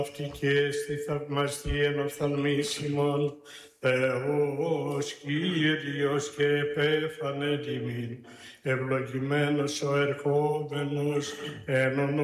Αυτή και στη θαυμαστία οφθαλμίσιμον Θεός Κύριος και επέφανε τιμήν, ευλογημένος ο ερχόμενος εν